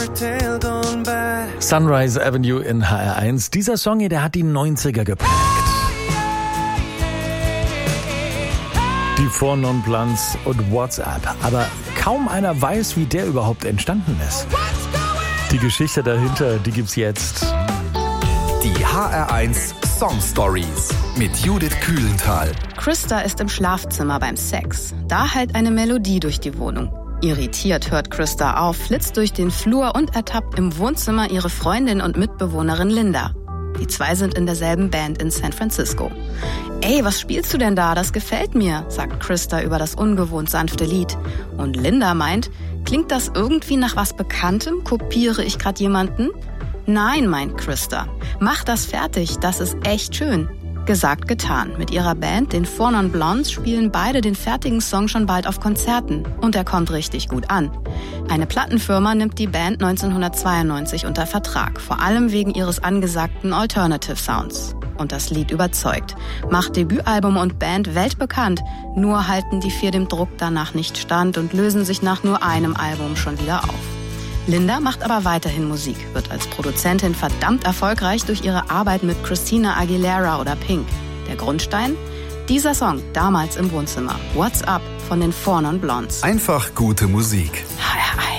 Sunrise Avenue in HR1. Dieser Song hier, der hat die 90er geprägt. Die Four Non Blondes und WhatsApp. Aber kaum einer weiß, wie der überhaupt entstanden ist. Die Geschichte dahinter, die gibt's jetzt. Die HR1 Song Stories mit Judith Kühlenthal. Krista ist im Schlafzimmer beim Sex. Da hallt eine Melodie durch die Wohnung. Irritiert hört Krista auf, flitzt durch den Flur und ertappt im Wohnzimmer ihre Freundin und Mitbewohnerin Linda. Die zwei sind in derselben Band in San Francisco. »Ey, was spielst du denn da? Das gefällt mir«, sagt Krista über das ungewohnt sanfte Lied. Und Linda meint, »Klingt das irgendwie nach was Bekanntem? Kopiere ich gerade jemanden?« »Nein«, meint Krista. »Mach das fertig, das ist echt schön.« Gesagt, getan. Mit ihrer Band, den Four Non Blondes, spielen beide den fertigen Song schon bald auf Konzerten. Und er kommt richtig gut an. Eine Plattenfirma nimmt die Band 1992 unter Vertrag, vor allem wegen ihres angesagten Alternative Sounds. Und das Lied überzeugt. Macht Debütalbum und Band weltbekannt. Nur halten die vier dem Druck danach nicht stand und lösen sich nach nur einem Album schon wieder auf. Linda macht aber weiterhin Musik, wird als Produzentin verdammt erfolgreich durch ihre Arbeit mit Christina Aguilera oder Pink. Der Grundstein? Dieser Song, damals im Wohnzimmer. What's Up von den Four Non Blondes. Einfach gute Musik. HR1.